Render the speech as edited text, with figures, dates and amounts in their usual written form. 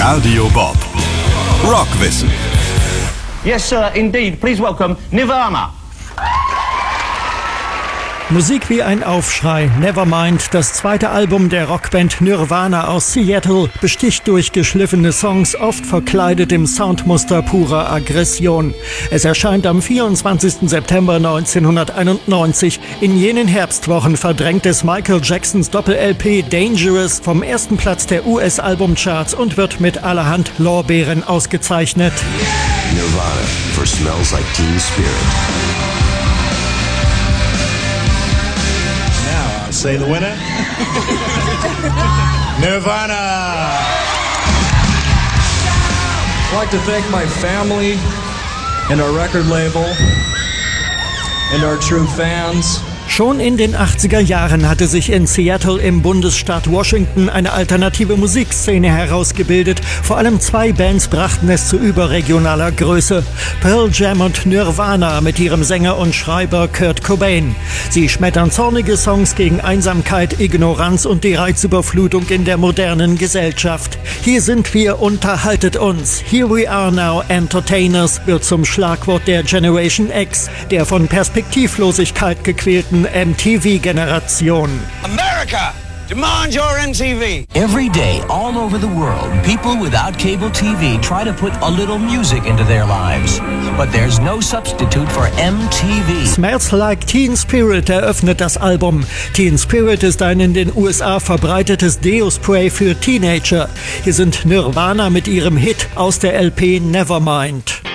Radio Bob. Rockwissen. Yes, sir, indeed. Please welcome Nirvana. Musik wie ein Aufschrei. Nevermind, das zweite Album der Rockband Nirvana aus Seattle, besticht durch geschliffene Songs, oft verkleidet im Soundmuster purer Aggression. Es erscheint am 24. September 1991. In jenen Herbstwochen verdrängt es Michael Jacksons Doppel-LP Dangerous vom ersten Platz der US-Albumcharts und wird mit allerhand Lorbeeren ausgezeichnet. Nirvana for Smells Like Teen Spirit. Say the winner. Nirvana. I'd like to thank my family and our record label and our true fans. Schon in den 80er Jahren hatte sich in Seattle im Bundesstaat Washington eine alternative Musikszene herausgebildet. Vor allem zwei Bands brachten es zu überregionaler Größe. Pearl Jam und Nirvana mit ihrem Sänger und Schreiber Kurt Cobain. Sie schmettern zornige Songs gegen Einsamkeit, Ignoranz und die Reizüberflutung in der modernen Gesellschaft. Hier sind wir, unterhaltet uns. Here we are now, entertainers wird zum Schlagwort der Generation X, der von Perspektivlosigkeit gequälten MTV-Generation. America, demand your MTV. Every day, all over the world, people without cable TV try to put a little music into their lives. But there's no substitute for MTV. Smells Like Teen Spirit eröffnet das Album. Teen Spirit ist ein in den USA verbreitetes Deo-Spray für Teenager. Hier sind Nirvana mit ihrem Hit aus der LP Nevermind.